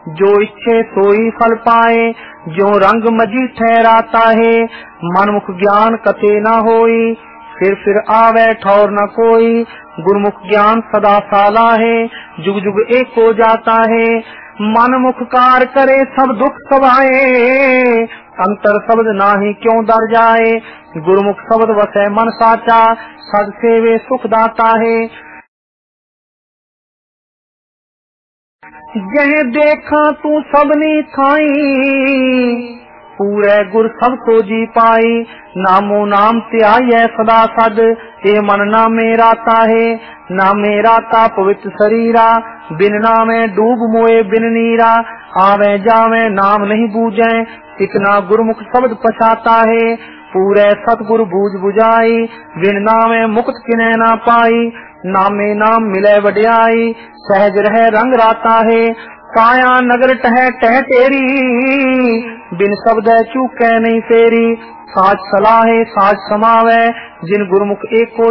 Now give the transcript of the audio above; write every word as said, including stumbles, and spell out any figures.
जो इच्छे सोई फल पाए, जो रंग मजी ठहराता है। मनमुख ज्ञान कते न होई, फिर फिर आवे ठौर न कोई। गुरमुख ज्ञान सदा साला है, जुग जुग एक हो जाता है। मनमुख कार करे सब दुख सवाए, अंतर शब्द नाही क्यों डर जाए। गुरमुख शब्द वसै मन साचा, सद सेवे सुख दाता है। जह देखा तू सबनी थाई, पूरे गुर सब को जी पाई। नामो नाम त्याय सदा सद, ए मन नामे राता है। नामे राता पवित्र शरीरा, बिन नामे डूब मोए बिन नीरा। आवे जावे नाम नहीं बूझे, इतना गुरमुख शब्द पछाता है। पूरे सतगुरु बूझ बुझाई, बिन नामे मुक्त किने ना पाई। नामे नाम मिले वड्याई, सहज रहे रंग राता है। काया नगर टह टह तेरी, बिन शब्द चूके नहीं फेरी। साज सलाहे साज समावे, जिन गुरमुख एक को